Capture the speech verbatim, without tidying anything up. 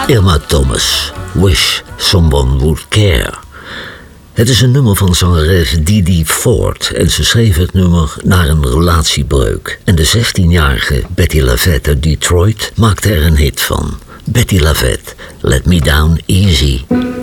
Irma Thomas, Wish Someone Would Care. Het is een nummer van zangeres Didi Ford en ze schreef het nummer na een relatiebreuk. En de zestienjarige Betty Lavette uit Detroit maakte er een hit van. Betty Lavette, Let Me Down Easy.